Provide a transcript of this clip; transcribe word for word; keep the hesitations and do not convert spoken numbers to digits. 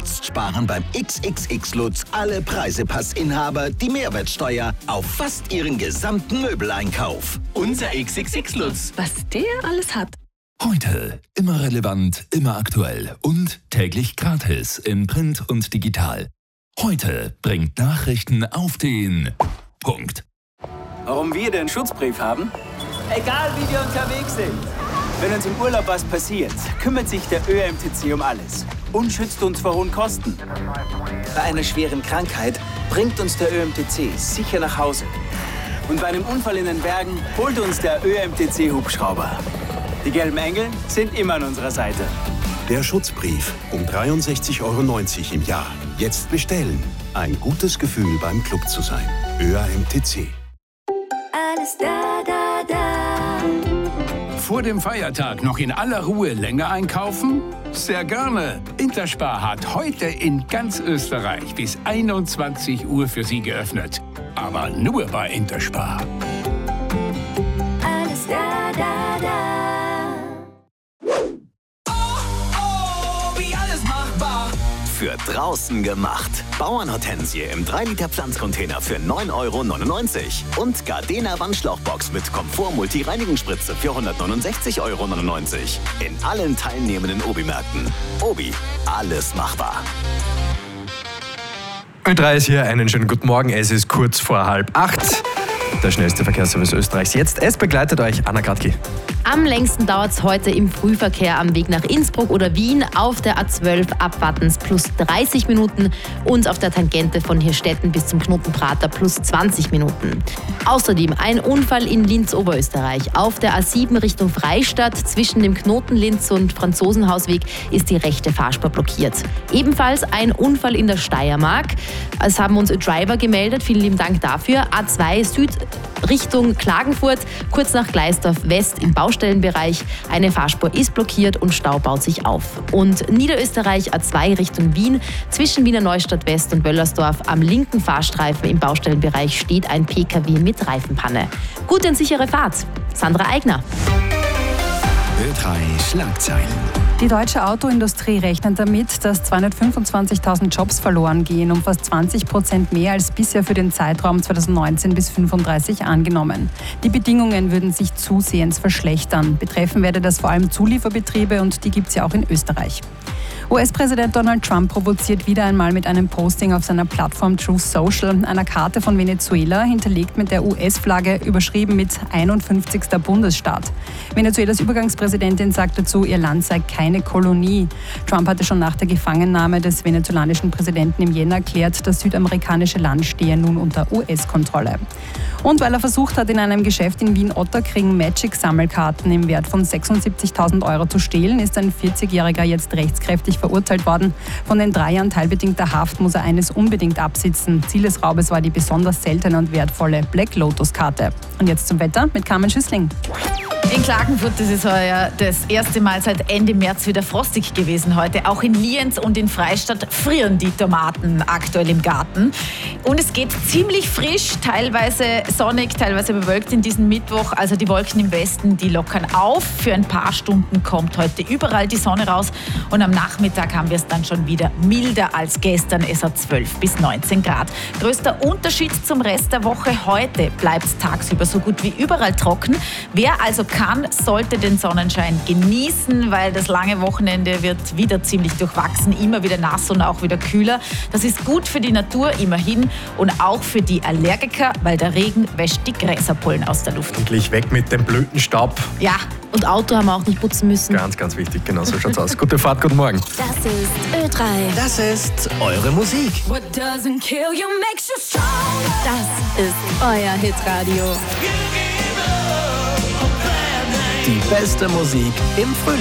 Jetzt sparen beim X X X Lutz alle Preisepassinhaber die Mehrwertsteuer auf fast ihren gesamten Möbeleinkauf. Unser X X X Lutz. Was der alles hat. Heute immer relevant, immer aktuell und täglich gratis in Print und digital. Heute bringt Nachrichten auf den Punkt. Warum wir den Schutzbrief haben? Egal wie wir unterwegs sind. Wenn uns im Urlaub was passiert, kümmert sich der Ö M T C um alles und schützt uns vor hohen Kosten. Bei einer schweren Krankheit bringt uns der Ö M T C sicher nach Hause. Und bei einem Unfall in den Bergen holt uns der Ö M T C-Hubschrauber. Die gelben Engel sind immer an unserer Seite. Der Schutzbrief um dreiundsechzig Euro neunzig im Jahr. Jetzt bestellen. Ein gutes Gefühl beim Club zu sein. Ö M T C. Alles da, da, da. Vor dem Feiertag noch in aller Ruhe länger einkaufen? Sehr gerne. Interspar hat heute in ganz Österreich bis einundzwanzig Uhr für Sie geöffnet. Aber nur bei Interspar. Alles da, da, da. Für draußen gemacht. Bauernhortensie im drei Liter Pflanzcontainer für neun Euro neunundneunzig. Und Gardena Wandschlauchbox mit Komfort-Multi-Reinigungsspritze für hundertneunundsechzig Euro neunundneunzig. In allen teilnehmenden Obi-Märkten. Obi, alles machbar. Ö drei ist hier, einen schönen guten Morgen. Es ist kurz vor halb acht. Der schnellste Verkehrsservice Österreichs jetzt. Es begleitet euch Anna Gradki. Am längsten dauert es heute im Frühverkehr am Weg nach Innsbruck oder Wien auf der A zwölf ab Wattens plus dreißig Minuten und auf der Tangente von Hirstetten bis zum Knotenprater plus zwanzig Minuten. Außerdem ein Unfall in Linz, Oberösterreich. Auf der A sieben Richtung Freistadt zwischen dem Knoten Linz und Franzosenhausweg ist die rechte Fahrspur blockiert. Ebenfalls ein Unfall in der Steiermark. Es haben uns Driver gemeldet. Vielen lieben Dank dafür. A zwei Süd Richtung Klagenfurt, kurz nach Gleisdorf West im Baustellenbereich. Eine Fahrspur ist blockiert und Stau baut sich auf. Und Niederösterreich A zwei Richtung Wien, zwischen Wiener Neustadt West und Wöllersdorf am linken Fahrstreifen im Baustellenbereich steht ein P K W mit Reifenpanne. Gute und sichere Fahrt. Sandra Eigner. Ö drei Schlagzeilen. Die deutsche Autoindustrie rechnet damit, dass zweihundertfünfundzwanzigtausend Jobs verloren gehen, um fast zwanzig Prozent mehr als bisher für den Zeitraum zweitausendneunzehn bis fünfunddreißig angenommen. Die Bedingungen würden sich zusehends verschlechtern. Betreffen werde das vor allem Zulieferbetriebe und die gibt es ja auch in Österreich. U S-Präsident Donald Trump provoziert wieder einmal mit einem Posting auf seiner Plattform Truth Social, einer Karte von Venezuela, hinterlegt mit der U S-Flagge, überschrieben mit einundfünfzigster Bundesstaat. Venezuelas Übergangspräsidentin sagt dazu, ihr Land sei keine Kolonie. Trump hatte schon nach der Gefangennahme des venezolanischen Präsidenten im Jänner erklärt, das südamerikanische Land stehe nun unter U S-Kontrolle. Und weil er versucht hat, in einem Geschäft in Wien-Otterkring Magic-Sammelkarten im Wert von sechsundsiebzigtausend Euro zu stehlen, ist ein vierzigjähriger jetzt rechtskräftig verurteilt worden. Von den drei Jahren teilbedingter Haft muss er eines unbedingt absitzen. Ziel des Raubes war die besonders seltene und wertvolle Black Lotus-Karte. Und jetzt zum Wetter mit Carmen Schüssling. In Klagenfurt ist es heuer das erste Mal seit Ende März wieder frostig gewesen heute. Auch in Lienz und in Freistadt frieren die Tomaten aktuell im Garten. Und es geht ziemlich frisch, teilweise sonnig, teilweise bewölkt in diesem Mittwoch. Also die Wolken im Westen, die lockern auf. Für ein paar Stunden kommt heute überall die Sonne raus. Und am Nachmittag haben wir es dann schon wieder milder als gestern. Es hat zwölf bis neunzehn Grad. Größter Unterschied zum Rest der Woche. Heute bleibt es tagsüber so gut wie überall trocken. Wer also kann, sollte den Sonnenschein genießen, weil das lange Wochenende wird wieder ziemlich durchwachsen, immer wieder nass und auch wieder kühler. Das ist gut für die Natur immerhin und auch für die Allergiker, weil der Regen wäscht die Gräserpollen aus der Luft. Endlich weg mit dem blöden Staub. Ja. Und Auto haben wir auch nicht putzen müssen. Ganz, ganz wichtig, genau so schaut's aus. Gute Fahrt, guten Morgen. Das ist Ö drei. Das ist eure Musik. What doesn't kill you makes you stronger. Das ist euer Hitradio. Die beste Musik im Frühling.